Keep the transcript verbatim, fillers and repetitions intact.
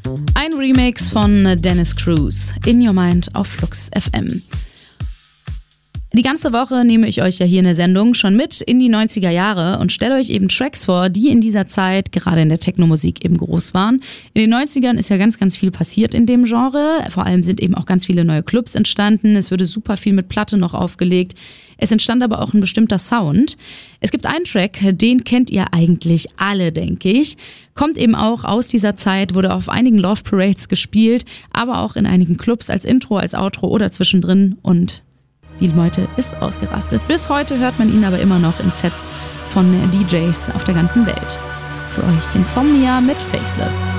Ein Remix von Dennis Cruz, In Your Mind auf Flux F M. Die ganze Woche nehme ich euch ja hier in der Sendung schon mit in die neunziger Jahre und stelle euch eben Tracks vor, die in dieser Zeit, gerade in der Techno-Musik, eben groß waren. In den neunzigern ist ja ganz, ganz viel passiert in dem Genre. Vor allem sind eben auch ganz viele neue Clubs entstanden. Es wurde super viel mit Platte noch aufgelegt. Es entstand aber auch ein bestimmter Sound. Es gibt einen Track, den kennt ihr eigentlich alle, denke ich. Kommt eben auch aus dieser Zeit, wurde auf einigen Love Parades gespielt, aber auch in einigen Clubs als Intro, als Outro oder zwischendrin, und die Meute ist ausgerastet. Bis heute hört man ihn aber immer noch in Sets von D Js auf der ganzen Welt. Für euch Insomnia mit Faceless.